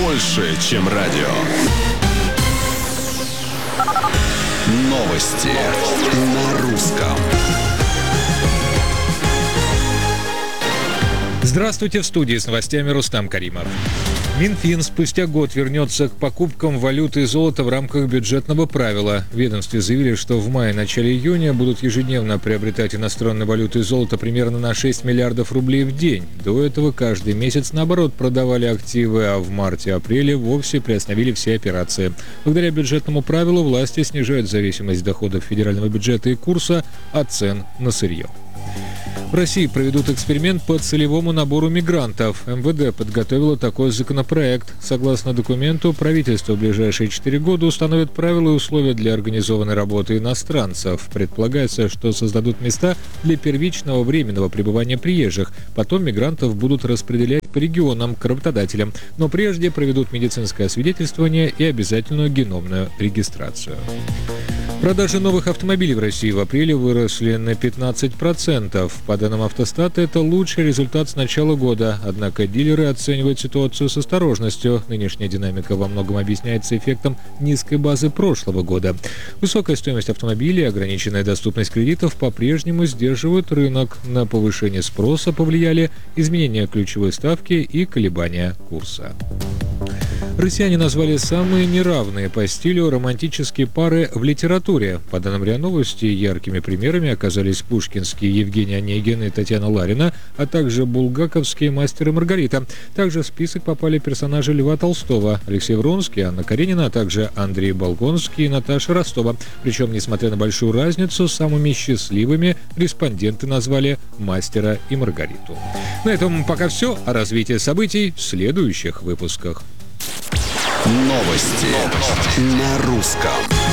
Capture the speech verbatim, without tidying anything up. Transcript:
больше, чем радио. Новости на русском. Здравствуйте, в студии с новостями Рустам Каримов. Минфин спустя год вернется к покупкам валюты и золота в рамках бюджетного правила. В ведомстве заявили, что в мае-начале июня будут ежедневно приобретать иностранную валюту и золото примерно на шесть миллиардов рублей в день. До этого каждый месяц, наоборот, продавали активы, а в марте-апреле вовсе приостановили все операции. Благодаря бюджетному правилу власти снижают зависимость доходов федерального бюджета и курса от цен на сырье. В России проведут эксперимент по целевому набору мигрантов. эм вэ дэ подготовило такой законопроект. Согласно документу, правительство в ближайшие четыре года установит правила и условия для организованной работы иностранцев. Предполагается, что создадут места для первичного временного пребывания приезжих. Потом мигрантов будут распределять по регионам к работодателям. Но прежде проведут медицинское освидетельствование и обязательную геномную регистрацию. Продажи новых автомобилей в России в апреле выросли на пятнадцать процентов. По данным Автостата, это лучший результат с начала года. Однако дилеры оценивают ситуацию с осторожностью. Нынешняя динамика во многом объясняется эффектом низкой базы прошлого года. Высокая стоимость автомобилей и ограниченная доступность кредитов по-прежнему сдерживают рынок. На повышение спроса повлияли изменения ключевой ставки и колебания курса. Россияне назвали самые неравные по стилю романтические пары в литературе. По данным РИА Новости, яркими примерами оказались пушкинские Евгений Онегин и Татьяна Ларина, а также булгаковские «Мастер и Маргарита». Также в список попали персонажи Льва Толстого, Алексей Вронский, Анна Каренина, а также Андрей Болконский и Наташа Ростова. Причем, несмотря на большую разницу, самыми счастливыми респонденты назвали «Мастера и Маргариту». На этом пока все. О развитии событий в следующих выпусках. Новости на русском.